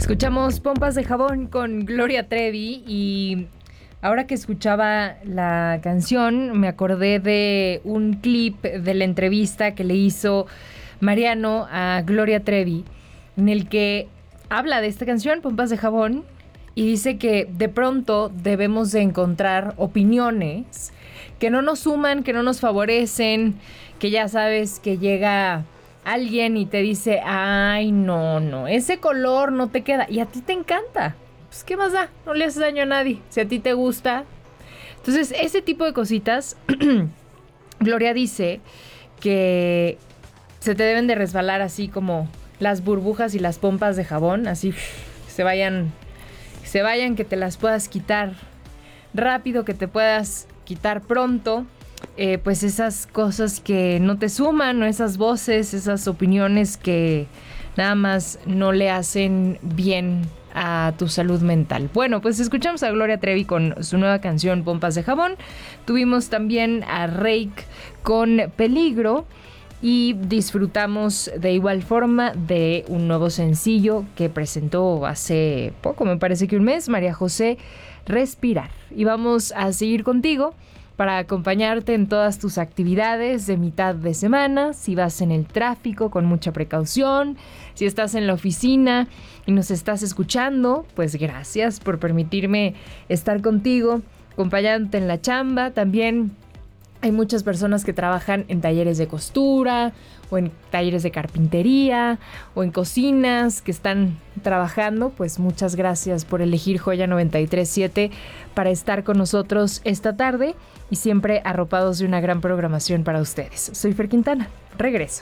Escuchamos Pompas de Jabón con Gloria Trevi y ahora que escuchaba la canción me acordé de un clip de la entrevista que le hizo Mariano a Gloria Trevi en el que habla de esta canción, Pompas de Jabón, y dice que de pronto debemos de encontrar opiniones que no nos suman, que no nos favorecen, que ya sabes que llega alguien y te dice, ay, no, ese color no te queda, y a ti te encanta. Pues, ¿qué más da? No le haces daño a nadie, si a ti te gusta. Entonces, ese tipo de cositas, Gloria dice que se te deben de resbalar así como las burbujas y las pompas de jabón, así se vayan, que te las puedas quitar rápido, que te puedas quitar pronto. Pues esas cosas que no te suman, o esas voces, esas opiniones que nada más no le hacen bien a tu salud mental. Bueno, pues escuchamos a Gloria Trevi con su nueva canción Pompas de Jabón. Tuvimos también a Reik con Peligro y disfrutamos de igual forma de un nuevo sencillo que presentó hace poco, me parece que un mes, María José, Respirar. Y vamos a seguir contigo para acompañarte en todas tus actividades de mitad de semana, si vas en el tráfico con mucha precaución, si estás en la oficina y nos estás escuchando, pues gracias por permitirme estar contigo, acompañándote en la chamba. También hay muchas personas que trabajan en talleres de costura o en talleres de carpintería o en cocinas que están trabajando. Pues muchas gracias por elegir Joya 93.7 para estar con nosotros esta tarde y siempre arropados de una gran programación para ustedes. Soy Fer Quintana. Regreso.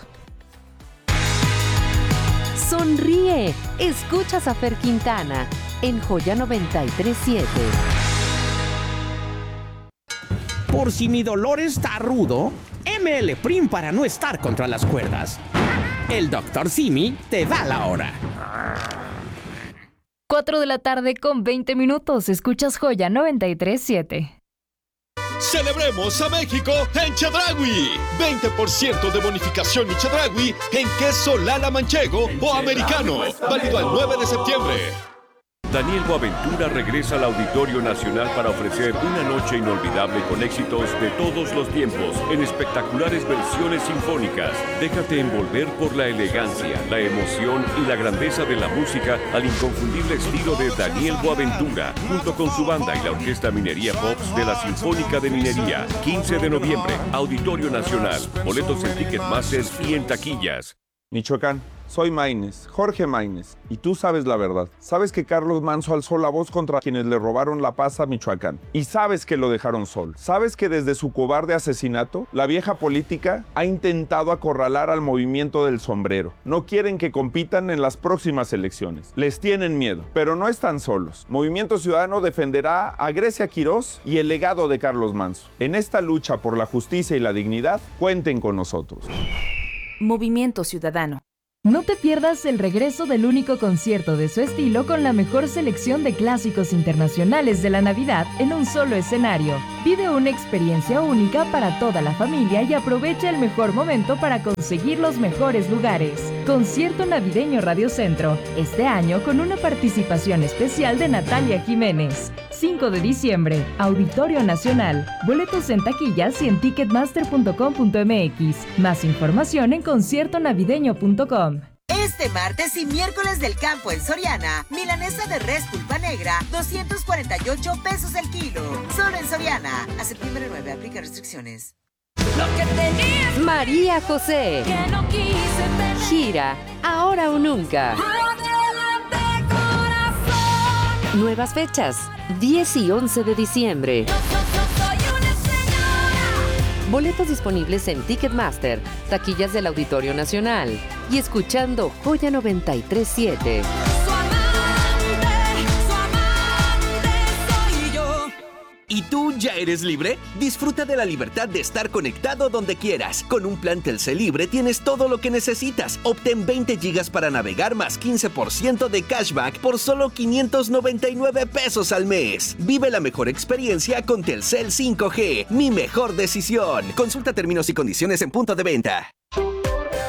Sonríe. Escuchas a Fer Quintana en Joya 93.7. Por si mi dolor está rudo, ML Prim para no estar contra las cuerdas. El Dr. Simi te da la hora. 4 de la tarde con 20 minutos. Escuchas Joya 93.7. ¡Celebremos a México en Chedraui! 20% de bonificación en Chedraui en queso Lala Manchego o americano. Válido al 9 de septiembre. Daniel Boaventura regresa al Auditorio Nacional para ofrecer una noche inolvidable con éxitos de todos los tiempos en espectaculares versiones sinfónicas. Déjate envolver por la elegancia, la emoción y la grandeza de la música al inconfundible estilo de Daniel Boaventura, junto con su banda y la Orquesta Minería Pops de la Sinfónica de Minería. 15 de noviembre, Auditorio Nacional. Boletos en Ticketmaster y en taquillas. Michoacán, soy Maínez, Jorge Maínez, y tú sabes la verdad. Sabes que Carlos Manso alzó la voz contra quienes le robaron la paz a Michoacán. Y sabes que lo dejaron solo. Sabes que desde su cobarde asesinato, la vieja política ha intentado acorralar al movimiento del sombrero. No quieren que compitan en las próximas elecciones. Les tienen miedo, pero no están solos. Movimiento Ciudadano defenderá a Grecia Quirós y el legado de Carlos Manso. En esta lucha por la justicia y la dignidad, cuenten con nosotros. Movimiento Ciudadano. No te pierdas el regreso del único concierto de su estilo con la mejor selección de clásicos internacionales de la Navidad en un solo escenario. Vive una experiencia única para toda la familia y aprovecha el mejor momento para conseguir los mejores lugares. Concierto Navideño Radio Centro, este año con una participación especial de Natalia Jiménez. 5 de diciembre, Auditorio Nacional. Boletos en taquillas y en ticketmaster.com.mx. Más información en conciertonavideño.com. Este martes y miércoles del campo en Soriana, milanesa de res pulpa negra, 248 pesos el kilo. Solo en Soriana. A septiembre 9, aplica restricciones. María José. Que no quise perder. Gira, ahora o nunca. Adelante, corazón. Nuevas fechas, 10 y 11 de diciembre. Yo soy una señora. Boletos disponibles en Ticketmaster, taquillas del Auditorio Nacional y escuchando Joya 93.7. Su amante soy yo. ¿Y tú ya eres libre? Disfruta de la libertad de estar conectado donde quieras. Con un plan Telcel Libre tienes todo lo que necesitas. Obtén 20 gigas para navegar más 15% de cashback por solo 599 pesos al mes. Vive la mejor experiencia con Telcel 5G. Mi mejor decisión. Consulta términos y condiciones en punto de venta.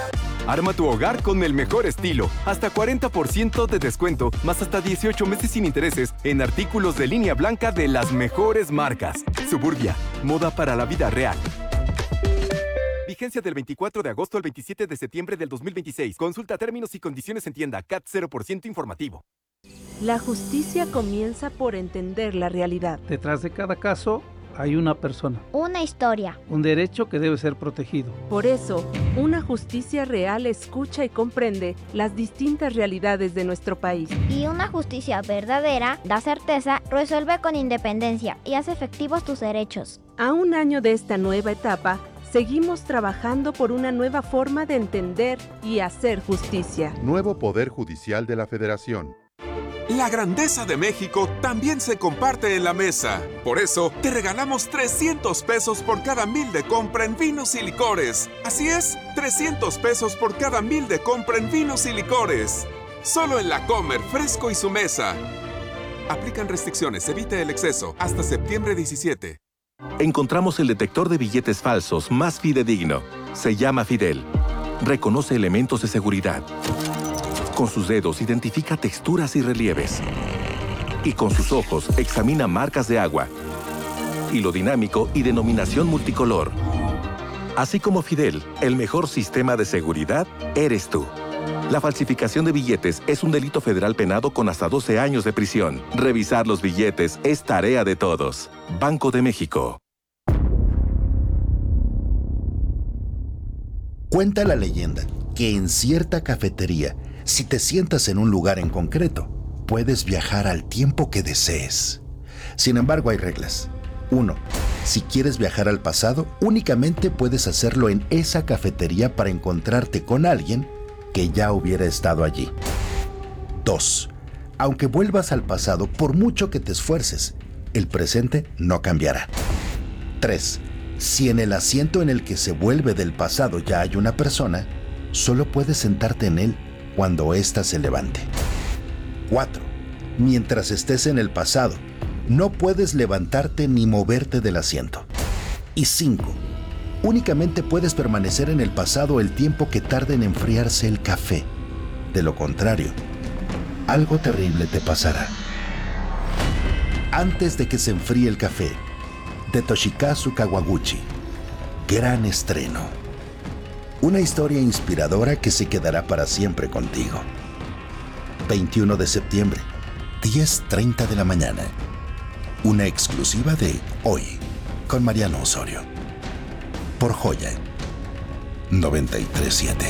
Arma tu hogar con el mejor estilo. Hasta 40% de descuento, más hasta 18 meses sin intereses en artículos de línea blanca de las mejores marcas. Suburbia, moda para la vida real. Vigencia del 24 de agosto al 27 de septiembre del 2026. Consulta términos y condiciones en tienda. CAT 0% informativo. La justicia comienza por entender la realidad. Detrás de cada caso hay una persona. Una historia. Un derecho que debe ser protegido. Por eso, una justicia real escucha y comprende las distintas realidades de nuestro país. Y una justicia verdadera da certeza, resuelve con independencia y hace efectivos tus derechos. A un año de esta nueva etapa, seguimos trabajando por una nueva forma de entender y hacer justicia. Nuevo Poder Judicial de la Federación. La grandeza de México también se comparte en la mesa. Por eso, te regalamos 300 pesos por cada 1,000 de compra en vinos y licores. Así es, 300 pesos por cada 1,000 de compra en vinos y licores. Solo en La Comer, Fresco y Su Mesa. Aplican restricciones, evite el exceso. Hasta septiembre 17. Encontramos el detector de billetes falsos más fidedigno. Se llama Fidel. Reconoce elementos de seguridad. Con sus dedos identifica texturas y relieves. Y con sus ojos examina marcas de agua, hilo dinámico y denominación multicolor. Así como Fidel, el mejor sistema de seguridad eres tú. La falsificación de billetes es un delito federal penado con hasta 12 años de prisión. Revisar los billetes es tarea de todos. Banco de México. Cuenta la leyenda que en cierta cafetería, si te sientas en un lugar en concreto, puedes viajar al tiempo que desees. Sin embargo, hay reglas. 1. Si quieres viajar al pasado, únicamente puedes hacerlo en esa cafetería para encontrarte con alguien que ya hubiera estado allí. 2. Aunque vuelvas al pasado, por mucho que te esfuerces, el presente no cambiará. 3. Si en el asiento en el que se vuelve del pasado ya hay una persona, solo puedes sentarte en él cuando ésta se levante. 4. Mientras estés en el pasado, no puedes levantarte ni moverte del asiento. Y 5. Únicamente puedes permanecer en el pasado el tiempo que tarde en enfriarse el café. De lo contrario, algo terrible te pasará. Antes de que se enfríe el café, de Toshikazu Kawaguchi. Gran estreno. Una historia inspiradora que se quedará para siempre contigo. 21 de septiembre, 10:30 de la mañana. Una exclusiva de Hoy, con Mariano Osorio. Por Joya 93.7.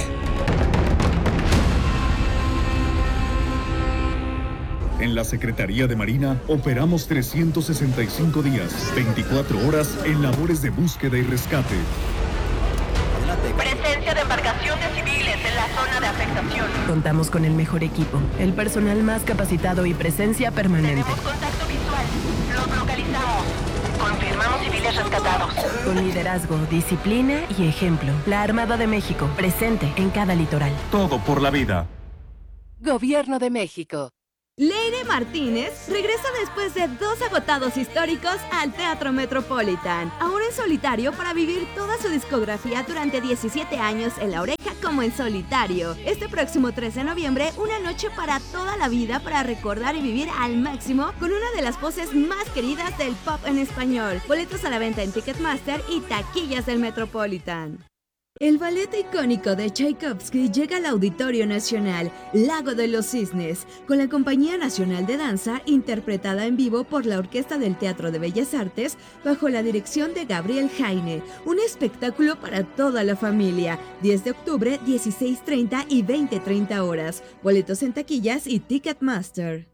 En la Secretaría de Marina operamos 365 días, 24 horas en labores de búsqueda y rescate. Presencia de embarcaciones civiles en la zona de afectación. Contamos con el mejor equipo, el personal más capacitado y presencia permanente. Tenemos contacto visual. Los localizamos. Confirmamos civiles rescatados. Con liderazgo, disciplina y ejemplo. La Armada de México, presente en cada litoral. Todo por la vida. Gobierno de México. Leire Martínez regresa después de 2 agotados históricos al Teatro Metropolitan, ahora en solitario para vivir toda su discografía durante 17 años en La Oreja como en solitario. Este próximo 13 de noviembre, una noche para toda la vida para recordar y vivir al máximo con una de las voces más queridas del pop en español. Boletos a la venta en Ticketmaster y taquillas del Metropolitan. El ballet icónico de Tchaikovsky llega al Auditorio Nacional, Lago de los Cisnes, con la Compañía Nacional de Danza, interpretada en vivo por la Orquesta del Teatro de Bellas Artes, bajo la dirección de Gabriel Jaine. Un espectáculo para toda la familia. 10 de octubre, 16:30 y 20:30 horas. Boletos en taquillas y Ticketmaster.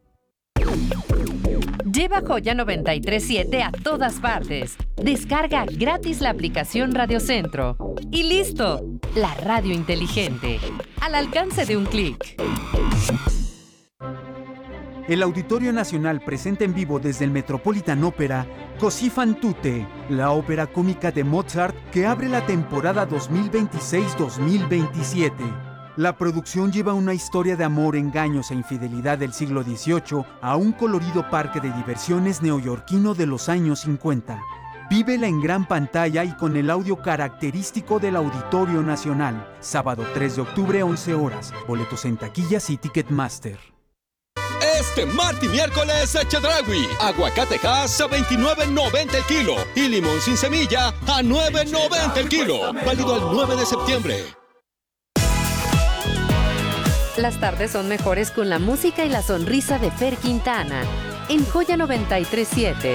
Lleva Joya 93.7 a todas partes. Descarga gratis la aplicación Radio Centro. Y listo, la radio inteligente, al alcance de un clic. El Auditorio Nacional presenta en vivo desde el Metropolitan Opera Così fan tutte, la ópera cómica de Mozart que abre la temporada 2026-2027. La producción lleva una historia de amor, engaños e infidelidad del siglo XVIII a un colorido parque de diversiones neoyorquino de los años 50. Vívela en gran pantalla y con el audio característico del Auditorio Nacional. Sábado 3 de octubre, 11 horas. Boletos en taquillas y Ticketmaster. Este martes y miércoles, Chedraui. Aguacatejas a $29.90 el kilo. Y limón sin semilla a $9.90 el kilo. Válido el 9 de septiembre. Las tardes son mejores con la música y la sonrisa de Fer Quintana. En Joya 93.7.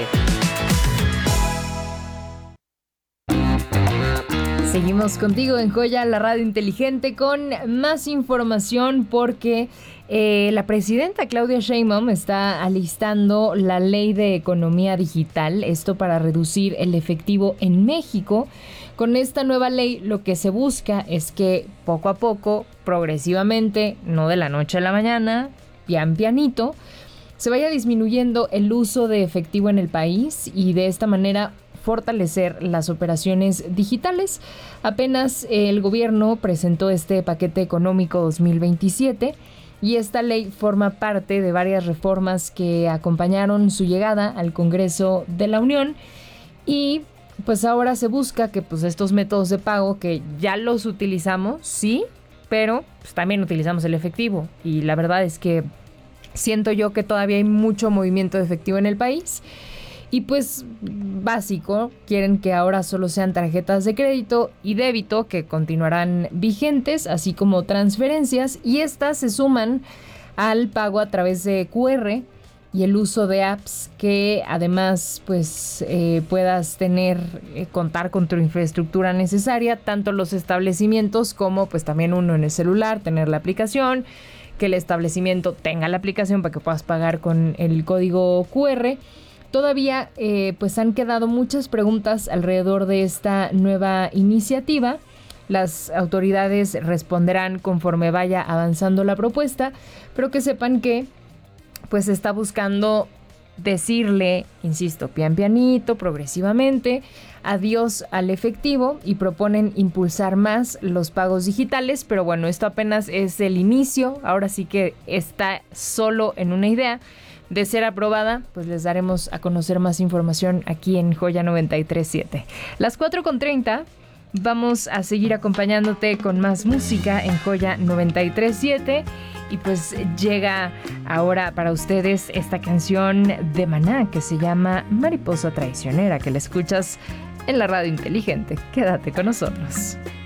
Seguimos contigo en Joya, la radio inteligente, con más información porque la presidenta Claudia Sheinbaum está alistando la ley de economía digital, esto para reducir el efectivo en México. Con esta nueva ley lo que se busca es que poco a poco, progresivamente, no de la noche a la mañana, pianito, se vaya disminuyendo el uso de efectivo en el país y de esta manera fortalecer las operaciones digitales. Apenas el gobierno presentó este paquete económico 2027 y esta ley forma parte de varias reformas que acompañaron su llegada al Congreso de la Unión y pues ahora se busca que pues estos métodos de pago que ya los utilizamos, sí, pero pues también utilizamos el efectivo y la verdad es que siento yo que todavía hay mucho movimiento de efectivo en el país. Y pues básico, quieren que ahora solo sean tarjetas de crédito y débito que continuarán vigentes, así como transferencias, y estas se suman al pago a través de QR y el uso de apps que además pues puedas contar con tu infraestructura necesaria, tanto los establecimientos como pues también uno en el celular, tener la aplicación, que el establecimiento tenga la aplicación para que puedas pagar con el código QR. Todavía pues han quedado muchas preguntas alrededor de esta nueva iniciativa. Las autoridades responderán conforme vaya avanzando la propuesta, pero que sepan que pues se está buscando decirle, insisto, pianito, progresivamente, adiós al efectivo y proponen impulsar más los pagos digitales, pero bueno, esto apenas es el inicio, ahora sí que está solo en una idea. De ser aprobada, pues les daremos a conocer más información aquí en Joya 93.7. Las 4:30, vamos a seguir acompañándote con más música en Joya 93.7. Y pues llega ahora para ustedes esta canción de Maná que se llama Mariposa Traicionera, que la escuchas en la radio inteligente. Quédate con nosotros.